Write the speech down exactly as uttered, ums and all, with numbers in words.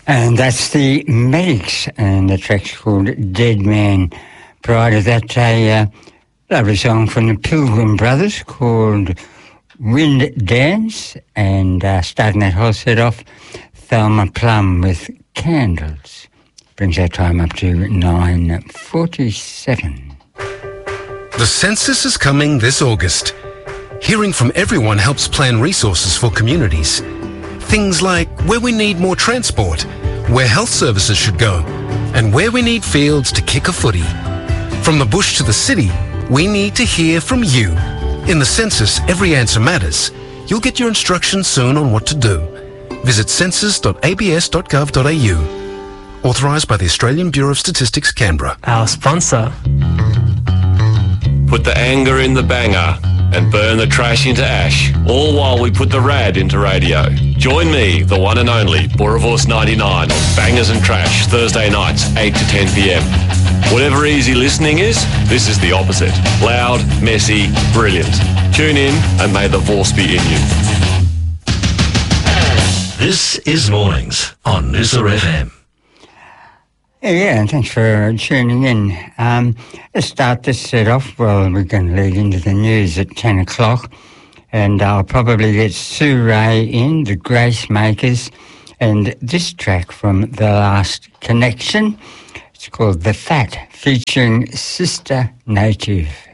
And that's the Medics, and the track's called Dead Man. Prior to that, a uh, lovely song from the Pilgrim Brothers called Wind Dance, and uh, starting that whole set off, Thelma Plum with Candles. Brings our time up to nine forty-seven. The census is coming this August. Hearing from everyone helps plan resources for communities. Things like where we need more transport, where health services should go, and where we need fields to kick a footy. From the bush to the city, we need to hear from you. In the census, every answer matters. You'll get your instructions soon on what to do. Visit census dot a b s dot gov dot a u. Authorised by the Australian Bureau of Statistics, Canberra. Our sponsor. Put the anger in the banger and burn the trash into ash, all while we put the rad into radio. Join me, the one and only Boerewors ninety-nine on Bangers and Trash, Thursday nights, eight to ten p m. Whatever easy listening is, this is the opposite. Loud, messy, brilliant. Tune in and may the Vorse be in you. This is Mornings on Noosa F M. Yeah, and thanks for tuning in. Um, let's start this set off. Well, we're going to lead into the news at ten o'clock, and I'll probably get Sue Ray in, the Grace Makers, and this track from The Last Connection. It's called The Fat, featuring Sister Native.